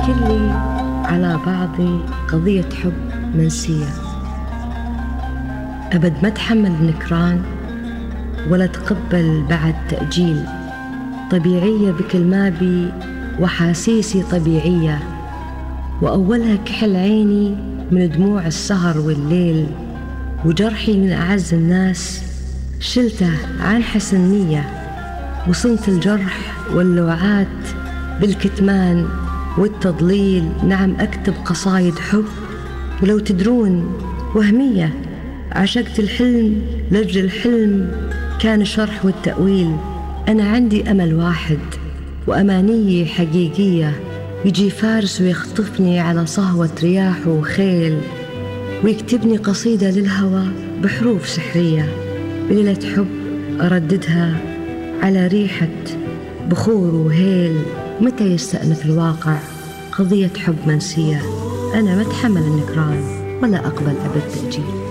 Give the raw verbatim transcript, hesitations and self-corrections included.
كلي على بعضي قضية حب منسية، أبد ما أتحمل النكران ولا أتقبل بعد تأجيل. طبيعية بكل ما بي وحاسيسي طبيعية، وأولها كحل عيني من دموع السهر والليل، وجرحي من أعز الناس شلته عن حسن نية، وصنت الجرح واللوعات بالكتمان والتضليل. نعم أكتب قصايد حب ولو تدرون وهمية، عشقت الحلم لأجل الحلم كان شرح والتأويل. أنا عندي أمل واحد وأمانية حقيقية، يجي فارس ويخطفني على صهوة رياح وخيل، ويكتبني قصيدة للهوى بحروف سحرية، بليلة حب أرددها على ريحة بخور وهيل. متى يستأنف الواقع قضية حب منسية؟ أنا ما أتحمل النكران ولا أقبل أبد تأجيل.